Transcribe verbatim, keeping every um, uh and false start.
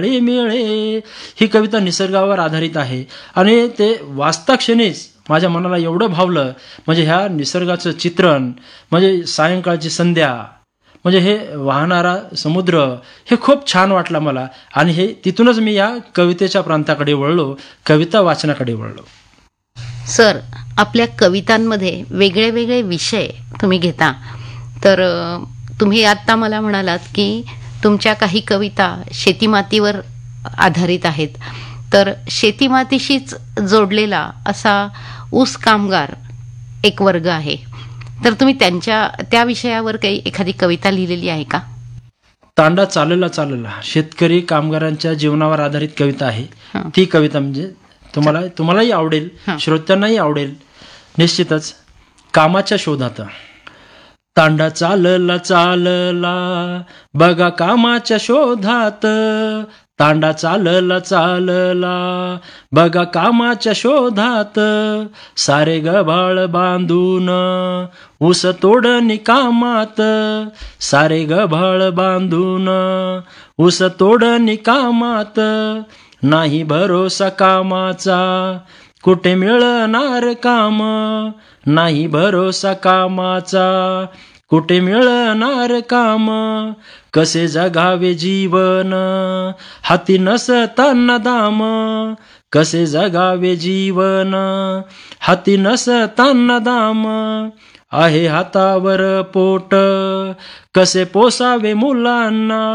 मिळे. ही कविता निसर्गावर आधारित आहे आणि ते वाचता क्षणीच माझ्या मनाला एवढं भावलं, म्हणजे ह्या निसर्गाचं चित्रण, म्हणजे सायंकाळची संध्या, म्हणजे हे वाहणारा समुद्र, हे खूप छान वाटलं मला आणि हे तिथूनच मी या कवितेच्या प्रांताकडे वळलो, कविता वाचनाकडे वळलो. सर, आपल्या कवितांमध्ये वेगळे वेगळे विषय तुम्ही घेता, तर अ, तुम्ही आत्ता मला म्हणालात की तुमच्या काही कविता शेतीमातीवर आधारित आहेत, तर शेतीमातीशीच जोडलेला असा ऊस कामगार एक वर्ग आहे, तर तुम्ही त्यांच्या त्या विषयावर काही एखादी कविता लिहिलेली आहे का? तांडा चालला चालला, शेतकरी कामगारांच्या जीवनावर आधारित कविता आहे. हं. ती कविता म्हणजे तुम्हाला तुम्हालाही आवडेल, हं. श्रोत्यांनाही आवडेल निश्चितच. कामाच्या शोधात. तांडा चालला चालला, बघा कामाच्या शोधात. तांडा चालला चालला, बघा कामाच्या शोधात. सारे गबाळ बांधून ऊस तोडणी कामात. सारे गबाळ बांधून ऊस तोडणी कामात. नाही भरोसा कामाचा, कुठे मिळणार काम. नाही भरोसा कामाचा, कुठे मिळणार काम. कसे जगावे जीवन, हाती नसताना दाम. कसे जगावे जीवन, हाती नसताना दाम. आहे हातावर पोट, कसे पोसावे मुलांना.